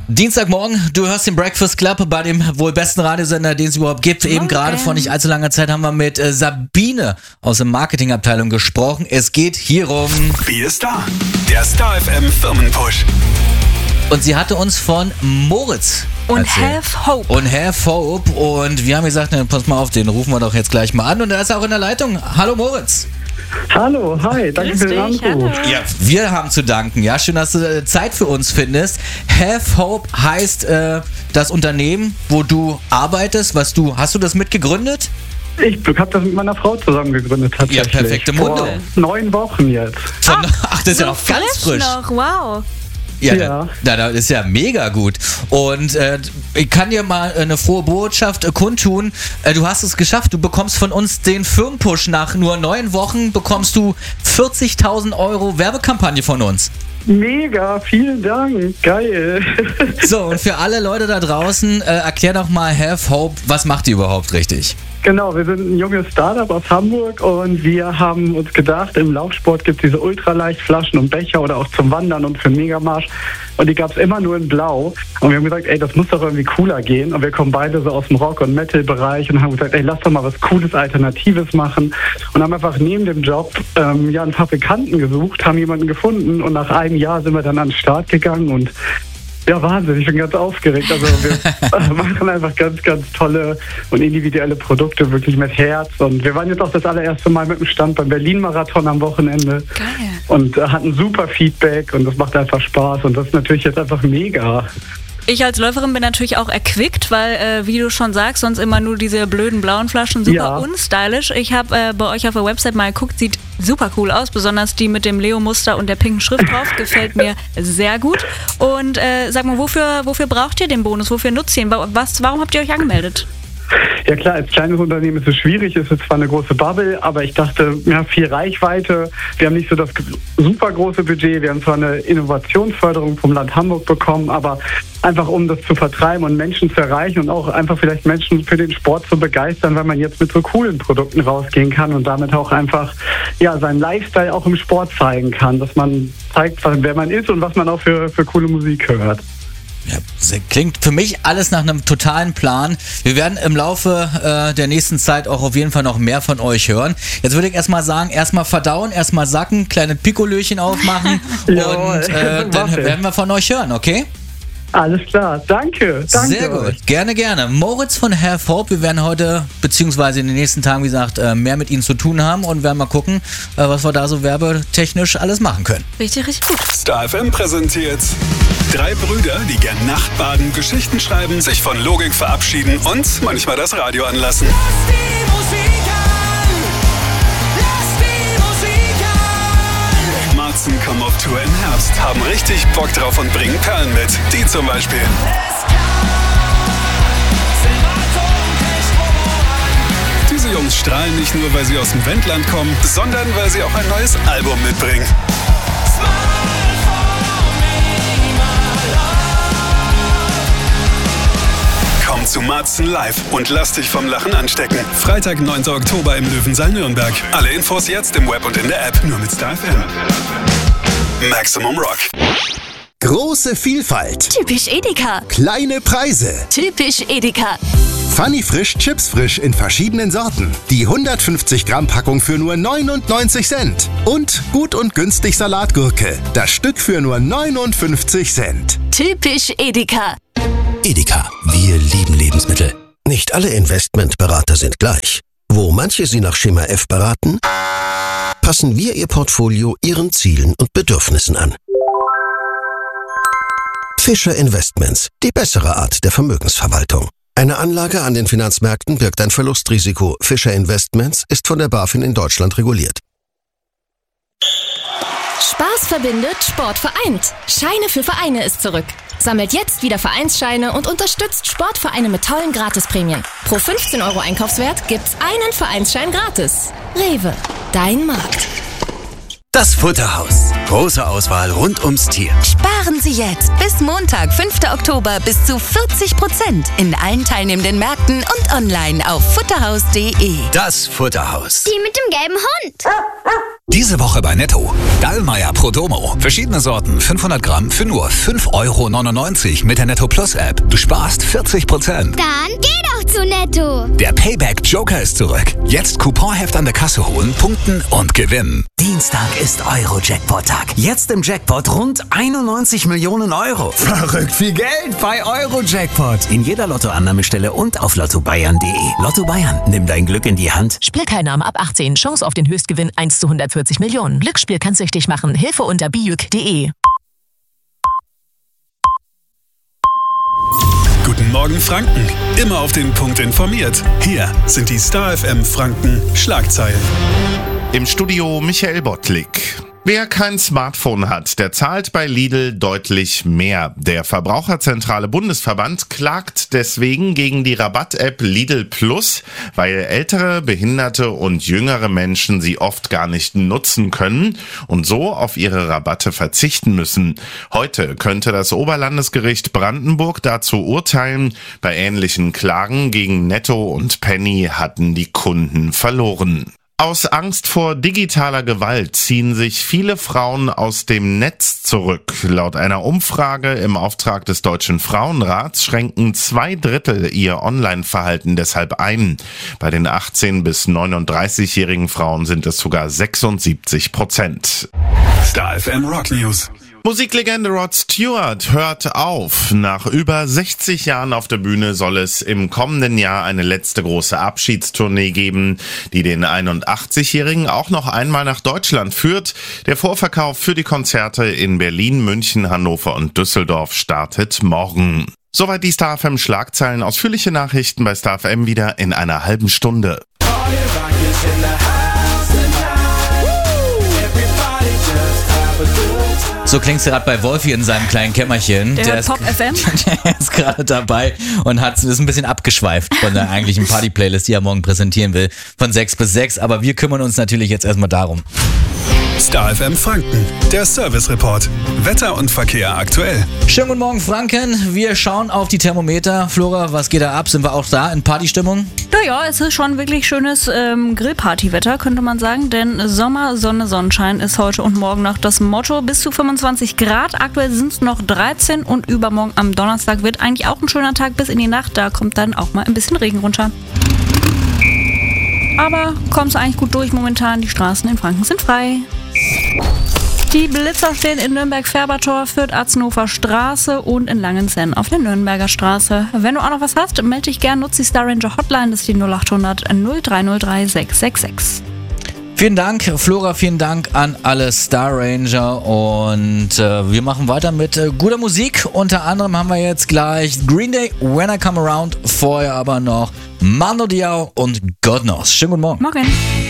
Dienstagmorgen, du hörst den Breakfast Club bei dem wohl besten Radiosender, den es überhaupt gibt. Eben gerade vor nicht allzu langer Zeit haben wir mit Sabine aus der Marketingabteilung gesprochen. Es geht hierum. Wie ist da? Der Star FM Firmenpush. Und sie hatte uns von Moritz und erzählt. Have Hope. Und wir haben gesagt, pass mal auf, den rufen wir doch jetzt gleich mal an. Und er ist auch in der Leitung. Hallo Moritz. Hallo, hi, danke für den Anruf. Hallo. Ja, wir haben zu danken. Ja, schön, dass du Zeit für uns findest. Have Hope heißt das Unternehmen, wo du arbeitest. Hast du das mitgegründet? Ich habe das mit meiner Frau zusammen gegründet tatsächlich. Ja, perfekte Mundo. Vor 9 Wochen jetzt. Ach, das ist ja noch ganz frisch. Noch, wow. Ja. Das ist ja mega gut. Und ich kann dir mal eine frohe Botschaft kundtun. Du hast es geschafft. Du bekommst von uns den Firmenpush. Nach nur 9 Wochen bekommst du 40.000 € Werbekampagne von uns. Mega, vielen Dank. Geil. So, und für alle Leute da draußen, erklär doch mal Have Hope, was macht ihr überhaupt richtig? Genau, wir sind ein junges Startup aus Hamburg und wir haben uns gedacht, im Laufsport gibt es diese Ultraleichtflaschen und Becher oder auch zum Wandern und für Megamarsch. Und die gab es immer nur in Blau. Und wir haben gesagt, das muss doch irgendwie cooler gehen. Und wir kommen beide so aus dem Rock- und Metal-Bereich und haben gesagt, lass doch mal was Cooles, Alternatives machen. Und haben einfach neben dem Job einen Fabrikanten gesucht, haben jemanden gefunden und nach einem Jahr sind wir dann an den Start gegangen und ja, Wahnsinn, ich bin ganz aufgeregt. Also wir machen einfach ganz, ganz tolle und individuelle Produkte, wirklich mit Herz. Und wir waren jetzt auch das allererste Mal mit dem Stand beim Berlin-Marathon am Wochenende. Geil. Und hatten super Feedback und das macht einfach Spaß. Und das ist natürlich jetzt einfach mega. Ich als Läuferin bin natürlich auch erquickt, weil, wie du schon sagst, sonst immer nur diese blöden blauen Flaschen, super unstylisch. Ich habe bei euch auf der Website mal geguckt, sieht super cool aus, besonders die mit dem Leo-Muster und der pinken Schrift drauf, gefällt mir sehr gut. Und sag mal, wofür braucht ihr den Bonus, wofür nutzt ihr ihn? Warum habt ihr euch angemeldet? Ja klar, als kleines Unternehmen ist es schwierig, es ist zwar eine große Bubble, aber ich dachte, viel Reichweite, wir haben nicht so das super große Budget, wir haben zwar eine Innovationsförderung vom Land Hamburg bekommen, aber einfach um das zu vertreiben und Menschen zu erreichen und auch einfach vielleicht Menschen für den Sport zu begeistern, weil man jetzt mit so coolen Produkten rausgehen kann und damit auch einfach seinen Lifestyle auch im Sport zeigen kann, dass man zeigt, wer man ist und was man auch für coole Musik hört. Ja, das klingt für mich alles nach einem totalen Plan. Wir werden im Laufe der nächsten Zeit auch auf jeden Fall noch mehr von euch hören. Jetzt würde ich erstmal sagen, erstmal verdauen, erstmal sacken, kleine Pikolöchen aufmachen und dann werden wir von euch hören, okay? Alles klar, danke. Sehr gut, euch. Gerne. Moritz von Have Hope, wir werden heute, beziehungsweise in den nächsten Tagen, wie gesagt, mehr mit Ihnen zu tun haben und werden mal gucken, was wir da so werbetechnisch alles machen können. Richtig gut. Star FM präsentiert 3 Brüder, die gern Nachtbaden, Geschichten schreiben, sich von Logik verabschieden und manchmal das Radio anlassen. Marzen kommen auf Tour im Herbst, haben richtig Bock drauf und bringen Perlen mit. Die zum Beispiel. Diese Jungs strahlen nicht nur, weil sie aus dem Wendland kommen, sondern weil sie auch ein neues Album mitbringen. Komm zu Marzen live und lass dich vom Lachen anstecken. Freitag, 9. Oktober im Löwensaal Nürnberg. Alle Infos jetzt im Web und in der App. Nur mit Star FM. Maximum Rock. Große Vielfalt. Typisch Edeka. Kleine Preise. Typisch Edeka. Funny Frisch, Chips frisch in verschiedenen Sorten. Die 150 Gramm Packung für nur 99 Cent. Und gut und günstig Salatgurke. Das Stück für nur 59 Cent. Typisch Edeka. Edeka, wir lieben Lebensmittel. Nicht alle Investmentberater sind gleich. Wo manche Sie nach Schema F beraten, passen wir Ihr Portfolio Ihren Zielen und Bedürfnissen an. Fischer Investments, die bessere Art der Vermögensverwaltung. Eine Anlage an den Finanzmärkten birgt ein Verlustrisiko. Fischer Investments ist von der BaFin in Deutschland reguliert. Spaß verbindet, Sport vereint. Scheine für Vereine ist zurück. Sammelt jetzt wieder Vereinsscheine und unterstützt Sportvereine mit tollen Gratisprämien. Pro 15 € Einkaufswert gibt's einen Vereinsschein gratis. Rewe, dein Markt. Das Futterhaus. Große Auswahl rund ums Tier. Sparen Sie jetzt bis Montag, 5. Oktober bis zu 40% in allen teilnehmenden Märkten und online auf futterhaus.de. Das Futterhaus. Die mit dem gelben Hund. Diese Woche bei Netto. Dallmayr Prodomo. Verschiedene Sorten, 500 Gramm für nur 5,99 € mit der Netto Plus App. Du sparst 40%. Dann geh doch zu Netto. Der Payback Joker ist zurück. Jetzt Couponheft an der Kasse holen, punkten und gewinnen. Dienstag ist Euro-Jackpot-Tag. Jetzt im Jackpot rund 91 Millionen Euro. Verrückt viel Geld bei Euro-Jackpot. In jeder Lottoannahmestelle und auf lottobayern.de. Lotto Bayern, nimm dein Glück in die Hand. Spielteilnahme ab 18. Chance auf den Höchstgewinn 1 zu 140 Millionen. Glücksspiel kann süchtig machen. Hilfe unter biuk.de. Guten Morgen Franken. Immer auf den Punkt informiert. Hier sind die Star FM Franken Schlagzeilen. Im Studio Michael Bottlik. Wer kein Smartphone hat, der zahlt bei Lidl deutlich mehr. Der Verbraucherzentrale Bundesverband klagt deswegen gegen die Rabatt-App Lidl Plus, weil ältere, behinderte und jüngere Menschen sie oft gar nicht nutzen können und so auf ihre Rabatte verzichten müssen. Heute könnte das Oberlandesgericht Brandenburg dazu urteilen. Bei ähnlichen Klagen gegen Netto und Penny hatten die Kunden verloren. Aus Angst vor digitaler Gewalt ziehen sich viele Frauen aus dem Netz zurück. Laut einer Umfrage im Auftrag des Deutschen Frauenrats schränken 2/3 ihr Online-Verhalten deshalb ein. Bei den 18- bis 39-jährigen Frauen sind es sogar 76%. Star FM Rock News. Musiklegende Rod Stewart hört auf. Nach über 60 Jahren auf der Bühne soll es im kommenden Jahr eine letzte große Abschiedstournee geben, die den 81-Jährigen auch noch einmal nach Deutschland führt. Der Vorverkauf für die Konzerte in Berlin, München, Hannover und Düsseldorf startet morgen. Soweit die Star FM Schlagzeilen. Ausführliche Nachrichten bei Star FM wieder in einer halben Stunde. So klingt's gerade bei Wolfi in seinem kleinen Kämmerchen. Der Pop FM. Der ist gerade dabei und ist ein bisschen abgeschweift von der eigentlichen Party-Playlist, die er morgen präsentieren will, von 6 bis 6. Aber wir kümmern uns natürlich jetzt erstmal darum. Star FM Franken, der Service Report. Wetter und Verkehr aktuell. Schönen guten Morgen, Franken. Wir schauen auf die Thermometer. Flora, was geht da ab? Sind wir auch da in Partystimmung? Naja, es ist schon wirklich schönes Grillpartywetter, könnte man sagen. Denn Sommer, Sonne, Sonnenschein ist heute und morgen noch das Motto. Bis zu 25 Grad. Aktuell sind es noch 13 und übermorgen am Donnerstag wird eigentlich auch ein schöner Tag bis in die Nacht. Da kommt dann auch mal ein bisschen Regen runter. Aber kommst eigentlich gut durch momentan. Die Straßen in Franken sind frei. Die Blitzer stehen in Nürnberg-Färbertor, Fürth, Atzenhofer Straße und in Langenzenn auf der Nürnberger Straße. Wenn du auch noch was hast, melde dich gern, nutze die Star Ranger Hotline, das ist die 0800 0303 666. Vielen Dank, Flora, vielen Dank an alle Star Ranger und wir machen weiter mit guter Musik. Unter anderem haben wir jetzt gleich Green Day, When I Come Around, vorher aber noch Mando Diao und God Knows. Schönen guten Morgen. Morgen.